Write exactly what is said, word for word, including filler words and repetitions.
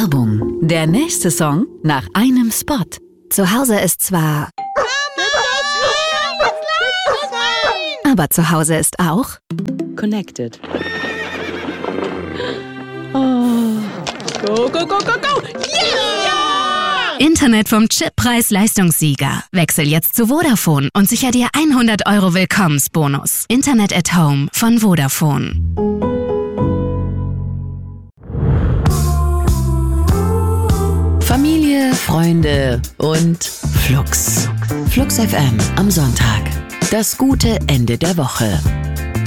Werbung. Der nächste Song nach einem Spot. Zu Hause ist zwar... Aber zu Hause ist auch... Connected. Oh. Go, go, go, go, go! Yeah! Internet vom Chip-Preis-Leistungssieger. Wechsel jetzt zu Vodafone und sicher dir hundert Euro Willkommensbonus. Internet at Home von Vodafone. Familie, Freunde und Flux. Flux F M am Sonntag. Das gute Ende der Woche.